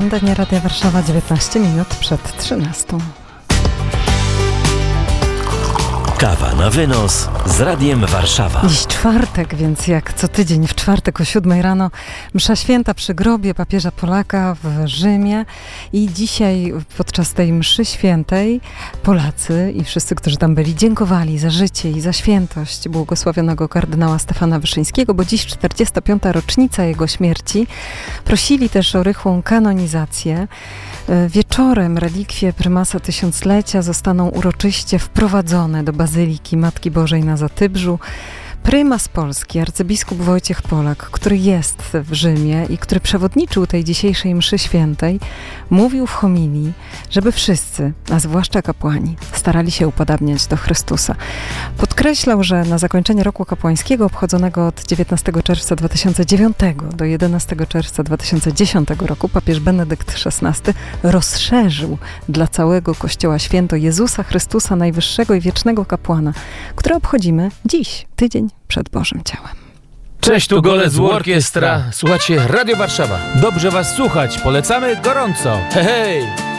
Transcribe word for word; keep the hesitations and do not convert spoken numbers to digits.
antenie Radia Warszawa, dziewiętnaście minut przed trzynastą. Kawa na wynos z Radiem Warszawa. Dziś czwartek, więc jak co tydzień w czwartek o siódmej rano msza święta przy grobie papieża Polaka w Rzymie. I dzisiaj podczas tej mszy świętej Polacy i wszyscy, którzy tam byli, dziękowali za życie i za świętość błogosławionego kardynała Stefana Wyszyńskiego, bo dziś czterdziesta piąta rocznica jego śmierci. Prosili też o rychłą kanonizację. Wieczorem relikwie prymasa tysiąclecia zostaną uroczyście wprowadzone do Bazyliki Matki Bożej na Zatybrzu. Prymas Polski, arcybiskup Wojciech Polak, który jest w Rzymie i który przewodniczył tej dzisiejszej mszy świętej, mówił w homilii, żeby wszyscy, a zwłaszcza kapłani, starali się upodabniać do Chrystusa. Podkreślał, że na zakończenie roku kapłańskiego obchodzonego od dziewiętnastego czerwca dwa tysiące dziewiątego do jedenastego czerwca dwa tysiące dziesiątego roku papież Benedykt szesnasty rozszerzył dla całego Kościoła święto Jezusa Chrystusa, najwyższego i wiecznego kapłana, które obchodzimy dziś, tydzień przed Bożym Ciałem. Cześć, tu Golec z Orkiestra. Słuchajcie, Radio Warszawa. Dobrze was słuchać, polecamy gorąco. Hej, hej!